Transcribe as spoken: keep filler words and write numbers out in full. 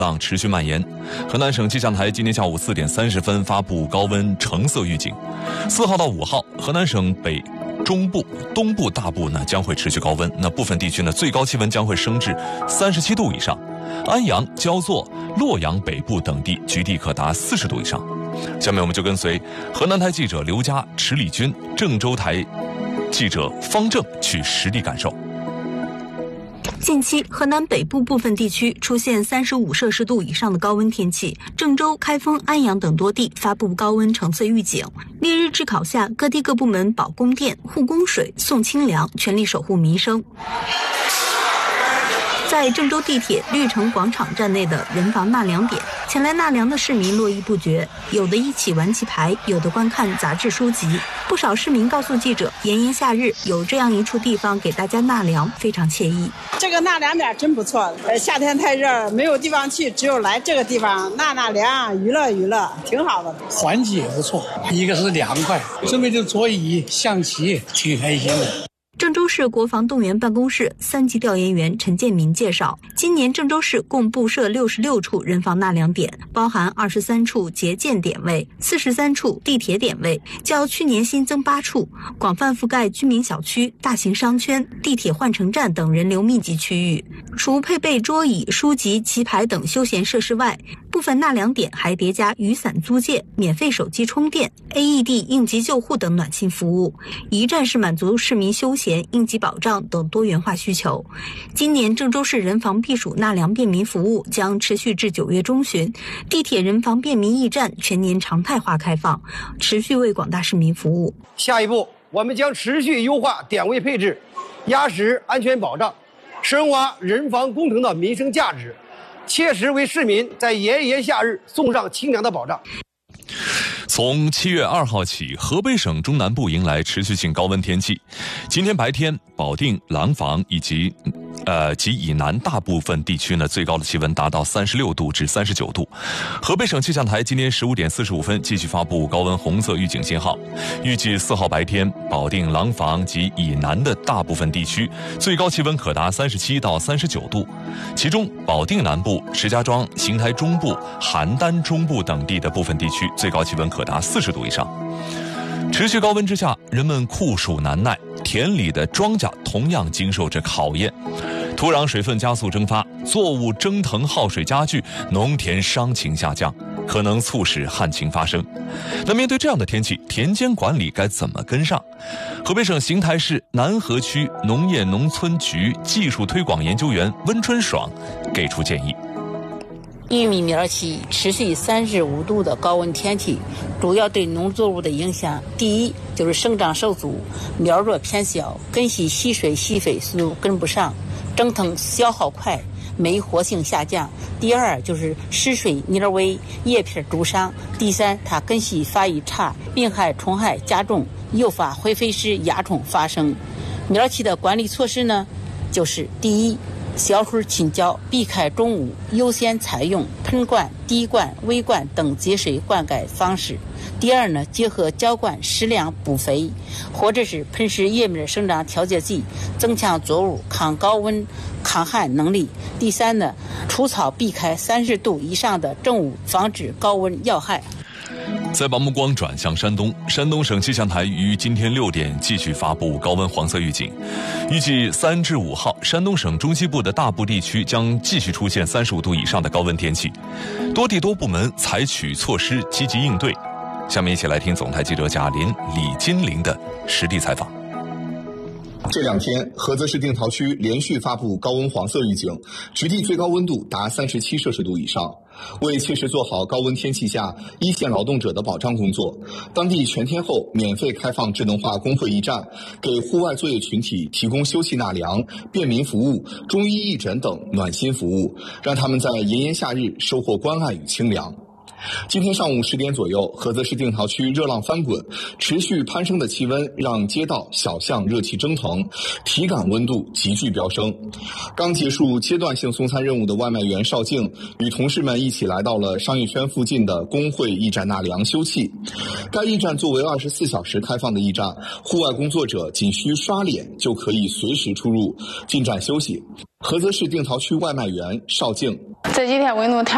浪持续蔓延。河南省气象台今天下午四点三十分发布高温橙色预警。四号到五号，河南省北、中部、东部大部呢将会持续高温，那部分地区呢最高气温将会升至三十七度以上。安阳、焦作、洛阳北部等地局地可达四十度以上。下面我们就跟随河南台记者刘佳、池礼军、郑州台记者方正去实地感受。 近期，河南北部部分地区出现三十五摄氏度以上的高温天气，郑州、开封、安阳等多地发布高温橙色预警。烈日炙烤下，各地各部门保供电、护供水、送清凉，全力守护民生。在郑州地铁绿城广场站内的人防纳凉点，前来纳凉的市民络绎不绝，有的一起玩棋牌，有的观看杂志书籍。不少市民告诉记者，炎炎夏日有这样一处地方给大家纳凉，非常惬意。 这个纳凉点真不错，呃，夏天太热，没有地方去，只有来这个地方纳纳凉，娱乐娱乐，挺好的。 环境也不错，一个是凉快，准备的桌椅、象棋，挺开心的。 郑州市国防动员办公室三级调研员陈建民介绍，今年郑州市共布设六十六处人防纳凉点，包含二十三处节建点位、四十三处地铁点位，较去年新增八处，广泛覆盖居民小区、大型商圈、地铁换乘站等人流密集区域。除配备桌椅、书籍、棋牌等休闲设施外，部分纳凉点还叠加雨伞租借、免费手机充电、A E D 应急救护等暖心服务，一站式满足市民休闲、应急保障等多元化需求。今年郑州市人防避暑纳凉便民服务将持续至九月中旬，地铁人防便民驿站全年常态化开放，持续为广大市民服务。 下一步，我们将持续优化点位配置，压实安全保障，深挖人防工程的民生价值，切实为市民在炎炎夏日送上清凉的保障。 从七月二号起，河北省中南部迎来持续性高温天气。今天白天，保定、廊坊以及呃及以南大部分地区呢，最高的气温达到三十六度至三十九度。河北省气象台今天十五点四十五分继续发布高温红色预警信号，预计四号白天，保定、廊坊及以南的大部分地区最高气温可达三十七到三十九度，其中保定南部、石家庄、邢台中部、邯郸中部等地的部分地区最高气温可达四十度以上。持续高温之下，人们酷暑难耐，田里的庄稼同样经受着考验。土壤水分加速蒸发，作物蒸腾耗水加剧，农田伤情下降，可能促使旱情发生。那面对这样的天气，田间管理该怎么跟上？河北省邢台市南河区农业农村局技术推广研究员温春爽给出建议。 玉米苗期持续三十五度的高温天气，主要对农作物的影响，第一就是生长受阻，苗弱偏小，根系吸水吸肥速度跟不上，蒸腾消耗快，酶活性下降。第二就是湿水蔫微，叶片灼伤。第三，它根系发育差，病害虫害加重，诱发灰飞虱蚜虫发生。苗期的管理措施呢，就是第一，小水浸浇，避开中午，优先采用喷灌、滴灌、微灌等节水灌溉方式。第二呢，结合浇灌、适量补肥，或者是喷施叶面生长调节剂，增强作物抗高温、抗旱能力。第三呢，除草避开三十度以上的正午，防止高温要害。 再把目光转向山东，山东省气象台于今天六点继续发布高温黄色预警，预计三至五号，山东省中西部的大部地区将继续出现三十五度以上的高温天气，多地多部门采取措施积极应对。下面一起来听总台记者贾林、李金玲的实地采访。 这两天，菏泽市定陶区连续发布高温黄色预警，局地最高温度达三十七摄氏度以上。为切实做好高温天气下一线劳动者的保障工作，当地全天候免费开放智能化工会驿站，给户外作业群体提供休憩纳凉、便民服务、中医义诊等暖心服务，让他们在炎炎夏日收获关爱与清凉。今天上午十点左右，菏泽市定陶区热浪翻滚，持续攀升的气温让街道小巷热气蒸腾，体感温度急剧飙升。刚结束阶段性送餐任务的外卖员邵静与同事们一起来到了商业圈附近的工会驿站纳凉休憩。该驿站作为二十四小时开放的驿站，户外工作者仅需刷脸就可以随时出入，进站休息。菏泽市定陶区外卖员邵静， 这几天温度太